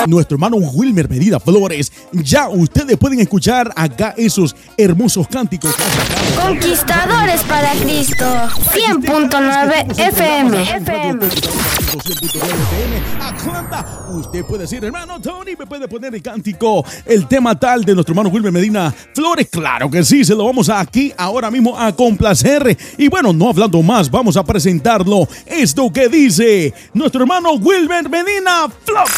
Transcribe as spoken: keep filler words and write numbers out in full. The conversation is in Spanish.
nuestro hermano Wilmer Medina Flores. Ya ustedes pueden escuchar acá esos hermosos cánticos. Conquistadores para Cristo, cien punto nueve F M. Atlanta. Usted puede decir, hermano Tony, me puede poner el cántico, el tema tal de nuestro hermano Wilmer Medina Flores. Claro que sí, se lo vamos aquí ahora mismo a complacer. Y bueno, no hablando más, vamos a presentarlo. Esto que dice nuestro hermano Wilmer Medina Flores.